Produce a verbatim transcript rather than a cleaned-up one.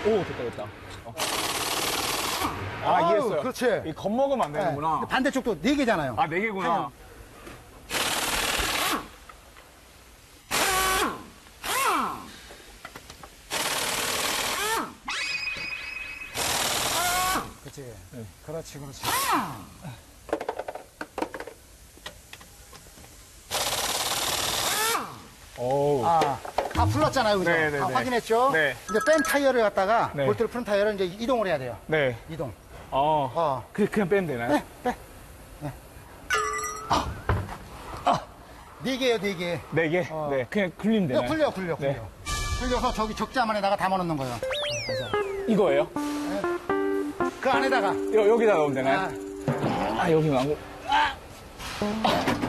오, 됐다, 됐다. 어. 아, 아유, 이해했어요. 그렇지. 이 겁먹으면 안 되는구나. 네. 반대쪽도 네 개잖아요. 아, 네 개구나. 그렇지. 네. 그렇지, 그렇지. 오. 아, 다 풀렀잖아요, 그죠? 네, 네, 다 네. 확인했죠? 네. 이제 뺀 타이어를 갖다가 네. 볼트를 푸는 타이어를 이제 이동을 해야 돼요. 네. 이동. 어. 어. 그, 그냥 빼면 되나요? 네, 빼. 네. 아. 아. 네 개요, 네 개. 네 개? 어. 네. 그냥 굴리면 되나요? 네, 굴려, 굴려, 굴려. 네. 굴려서 저기 적자만에다가 담아놓는 거예요. 이거예요? 그 안에다가. 여, 여기다 넣으면 되나요? 아. 아, 여기만. 아. 아.